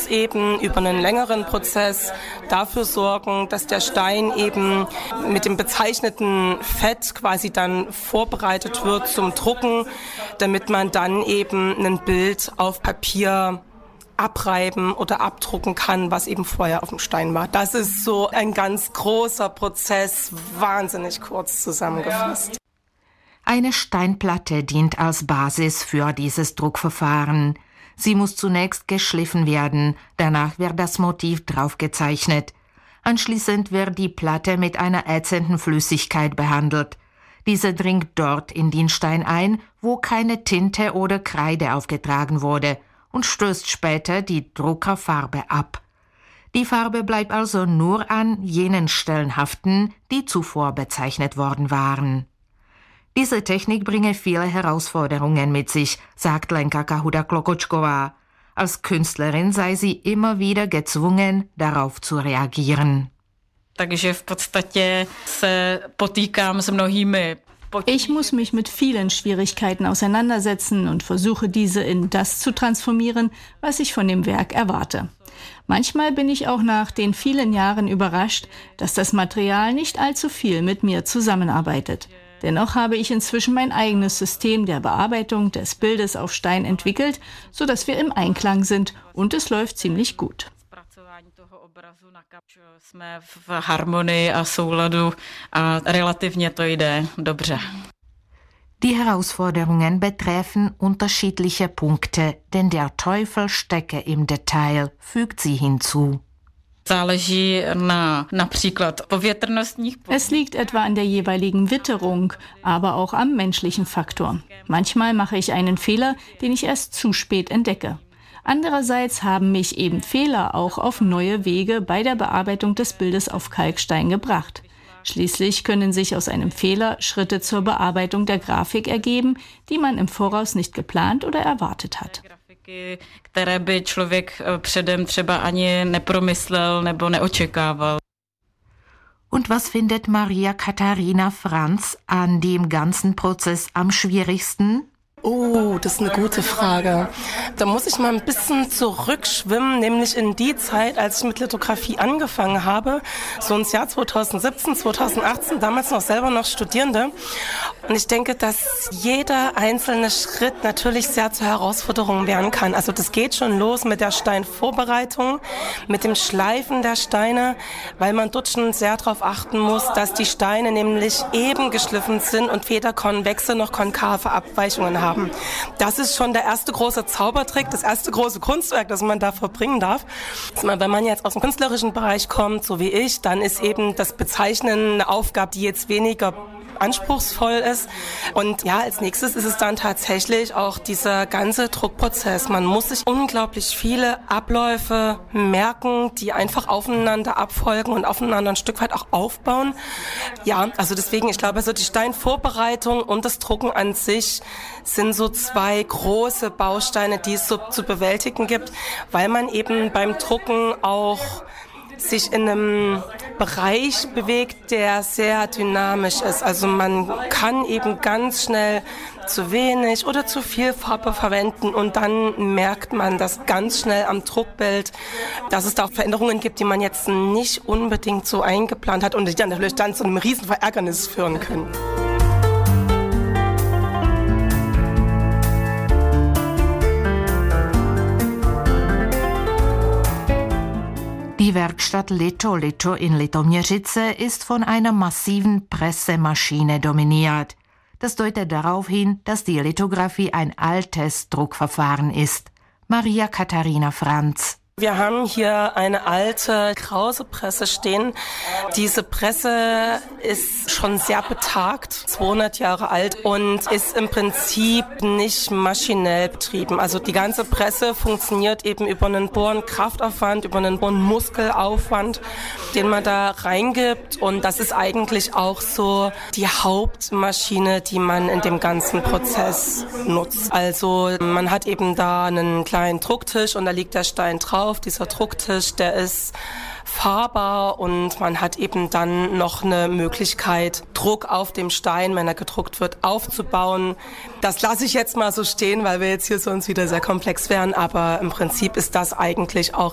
muss eben über einen längeren Prozess dafür sorgen, dass der Stein eben mit dem bezeichneten Fett quasi dann vorbereitet wird zum Drucken, damit man dann eben ein Bild auf Papier abreiben oder abdrucken kann, was eben vorher auf dem Stein war. Das ist so ein ganz großer Prozess, wahnsinnig kurz zusammengefasst. Eine Steinplatte dient als Basis für dieses Druckverfahren. Sie muss zunächst geschliffen werden, danach wird das Motiv draufgezeichnet. Anschließend wird die Platte mit einer ätzenden Flüssigkeit behandelt. Diese dringt dort in den Stein ein, wo keine Tinte oder Kreide aufgetragen wurde, und stößt später die Druckerfarbe ab. Die Farbe bleibt also nur an jenen Stellen haften, die zuvor bezeichnet worden waren. Diese Technik bringe viele Herausforderungen mit sich, sagt Lenka Kahuda-Klokočková. Als Künstlerin sei sie immer wieder gezwungen, darauf zu reagieren. Takže v podstatě se potýkám s mnohými. Ich muss mich mit vielen Schwierigkeiten auseinandersetzen und versuche, diese in das zu transformieren, was ich von dem Werk erwarte. Manchmal bin ich auch nach den vielen Jahren überrascht, dass das Material nicht allzu viel mit mir zusammenarbeitet. Dennoch habe ich inzwischen mein eigenes System der Bearbeitung des Bildes auf Stein entwickelt, sodass wir im Einklang sind und es läuft ziemlich gut. Jsme v harmonii a souladu a relativně to jde dobře. Die Herausforderungen betreffen unterschiedliche Punkte, denn der Teufel stecke im Detail, fügt sie hinzu. Es liegt etwa an der jeweiligen Witterung, aber auch am menschlichen Faktor. Manchmal mache ich einen Fehler, den ich erst zu spät entdecke. Andererseits haben mich eben Fehler auch auf neue Wege bei der Bearbeitung des Bildes auf Kalkstein gebracht. Schließlich können sich aus einem Fehler Schritte zur Bearbeitung der Grafik ergeben, die man im Voraus nicht geplant oder erwartet hat. Které by člověk předem třeba ani nepromyslel nebo neočekával. Und was findet Maria Katharina Franz an dem ganzen Prozess am schwierigsten? Oh, das ist eine gute Frage. Da muss ich mal ein bisschen zurückschwimmen, nämlich in die Zeit, als ich mit Lithografie angefangen habe, so ins Jahr 2017, 2018, damals selber noch Studierende. Und ich denke, dass jeder einzelne Schritt natürlich sehr zur Herausforderung werden kann. Also das geht schon los mit der Steinvorbereitung, mit dem Schleifen der Steine, weil man dort schon sehr darauf achten muss, dass die Steine nämlich eben geschliffen sind und weder konvexe noch konkave Abweichungen haben. Das ist schon der erste große Zaubertrick, das erste große Kunstwerk, das man da verbringen darf. Wenn man jetzt aus dem künstlerischen Bereich kommt, so wie ich, dann ist eben das Bezeichnen eine Aufgabe, die jetzt weniger anspruchsvoll ist. Und ja, als nächstes ist es dann tatsächlich auch dieser ganze Druckprozess. Man muss sich unglaublich viele Abläufe merken, die einfach aufeinander abfolgen und aufeinander ein Stück weit auch aufbauen. Ja, also deswegen, ich glaube, also die Steinvorbereitung und das Drucken an sich sind so zwei große Bausteine, die es so zu bewältigen gibt, weil man eben beim Drucken auch sich in einem Bereich bewegt, der sehr dynamisch ist. Also man kann eben ganz schnell zu wenig oder zu viel Farbe verwenden und dann merkt man das ganz schnell am Druckbild, dass es da auch Veränderungen gibt, die man jetzt nicht unbedingt so eingeplant hat und die dann natürlich dann zu einem riesen Verärgernis führen können. Die Werkstatt Lito in Litoměřice ist von einer massiven Pressemaschine dominiert. Das deutet darauf hin, dass die Lithografie ein altes Druckverfahren ist. Maria Katharina Franz. Wir haben hier eine alte Krause-Presse stehen. Diese Presse ist schon sehr betagt, 200 Jahre alt und ist im Prinzip nicht maschinell betrieben. Also die ganze Presse funktioniert eben über einen hohen Kraftaufwand, über einen hohen Muskelaufwand, den man da reingibt. Und das ist eigentlich auch so die Hauptmaschine, die man in dem ganzen Prozess nutzt. Also man hat eben da einen kleinen Drucktisch und da liegt der Stein drauf. Dieser Drucktisch, der ist fahrbar und man hat eben dann noch eine Möglichkeit, Druck auf dem Stein, wenn er gedruckt wird, aufzubauen. Das lasse ich jetzt mal so stehen, weil wir jetzt hier sonst wieder sehr komplex wären, aber im Prinzip ist das eigentlich auch